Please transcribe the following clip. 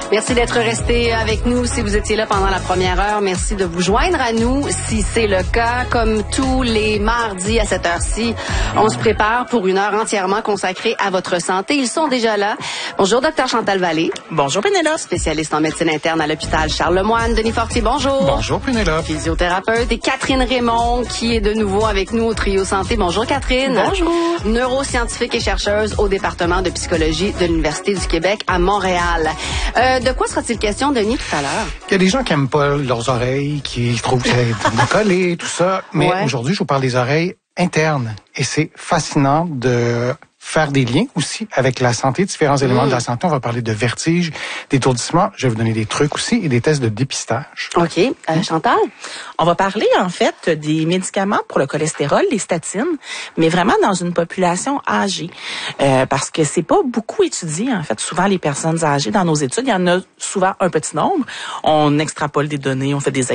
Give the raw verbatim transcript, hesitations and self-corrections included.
Merci d'être resté avec nous si vous étiez là pendant la première heure. Merci de vous joindre à nous si c'est le cas. Comme tous les mardis à cette heure-ci, on se prépare pour une heure entièrement consacrée à votre santé. Ils sont déjà là. Bonjour, docteur Chantal Vallée. Bonjour, Pénélope. Spécialiste en médecine interne à l'hôpital Charles-Lemoine. Denis Fortier, bonjour. Bonjour, Pénélope. Physiothérapeute. Et Catherine Raymond, qui est de nouveau avec nous au Trio Santé. Bonjour, Catherine. Bonjour. Neuroscientifique et chercheuse au département de psychologie de l'Université du Québec à Montréal. Euh, de quoi sera-t-il question, Denis, tout à l'heure? Il y a des gens qui aiment pas leurs oreilles, qui trouvent que c'est collé, tout ça. Mais ouais. Aujourd'hui, je vous parle des oreilles internes. Et c'est fascinant de faire des liens aussi avec la santé, différents éléments mmh. de la santé. On va parler de vertige, d'étourdissement. Je vais vous donner des trucs aussi et des tests de dépistage. OK. Euh, Chantal? On va parler, en fait, des médicaments pour le cholestérol, les statines, mais vraiment dans une population âgée. Euh, parce que c'est pas beaucoup étudié, en fait. Souvent, les personnes âgées, dans nos études, il y en a souvent un petit nombre. On extrapole des données, on fait des